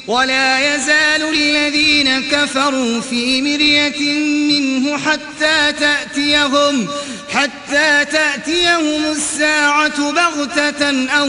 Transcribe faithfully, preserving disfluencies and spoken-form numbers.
ولا يزال الذين كفروا في مرية منه حتى تأتيهم حتى تأتيهم الساعة بغتة أو